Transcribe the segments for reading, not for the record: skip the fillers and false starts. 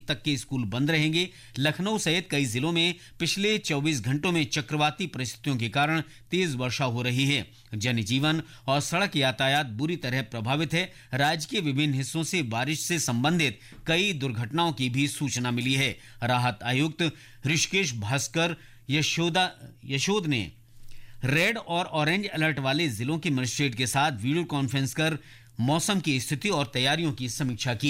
तक के स्कूल बंद रहेंगे। लखनऊ सहित कई जिलों में पिछले 24 घंटों में चक्रवाती परिस्थितियों के कारण तेज वर्षा हो रही है। जनजीवन और सड़क यातायात बुरी तरह प्रभावित है। राज्य के विभिन्न हिस्सों से बारिश से संबंधित कई दुर्घटनाओं की भी सूचना मिली है। राहत आयुक्त ऋषिकेश भास्कर यशोद ने रेड और ऑरेंज अलर्ट वाले जिलों के मजिस्ट्रेट के साथ वीडियो कॉन्फ्रेंस कर मौसम की स्थिति और तैयारियों की समीक्षा की।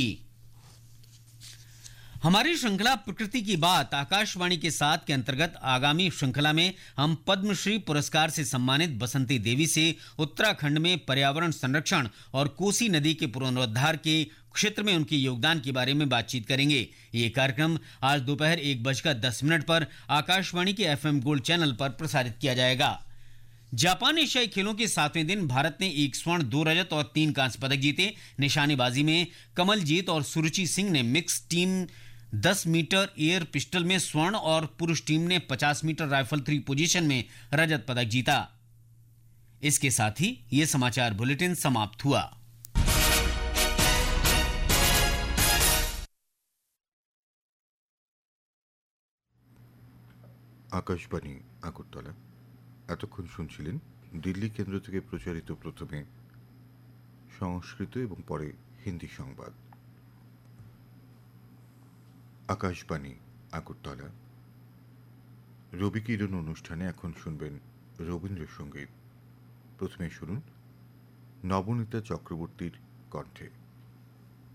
हमारी श्रृंखला प्रकृति की बात आकाशवाणी के साथ के अंतर्गत आगामी श्रृंखला में हम पद्मश्री पुरस्कार से सम्मानित बसंती देवी से उत्तराखंड में पर्यावरण संरक्षण और कोसी नदी के पुनरुद्धार के क्षेत्र में उनके योगदान के बारे में बातचीत करेंगे। ये कार्यक्रम आज दोपहर 1:10 पर आकाशवाणी के FM गोल्ड चैनल पर प्रसारित किया जाएगा। जापान एशियाई खेलों के 7वें दिन भारत ने 1 स्वर्ण 2 रजत और 3 कांस्य पदक जीते। निशानेबाजी में कमलजीत और सुरुचि सिंह ने mix team 10 metre air pistol में स्वर्ण और पुरुष टीम ने 50 मीटर राइफल 3 पोजीशन में रजत पदक जीता। इसके साथ ही ये समाचार बुलेटिन समाप्त हुआ। আকাশবাণী আগরতলা। এতক্ষণ শুনছিলেন দিল্লি কেন্দ্র থেকে প্রচারিত প্রথমে সংস্কৃত এবং পরে হিন্দি সংবাদ। আকাশবাণী আগরতলা। রবি কিরণ অনুষ্ঠানে এখন শুনবেন রবীন্দ্রসঙ্গীত। প্রথমে শুনুন নবনীতা চক্রবর্তীর কণ্ঠে।